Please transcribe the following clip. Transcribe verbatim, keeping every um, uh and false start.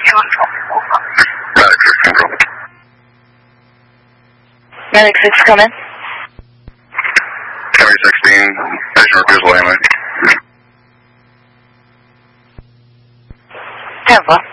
Medic six, come in. County sixteen, station refusal, anyway. Tampa.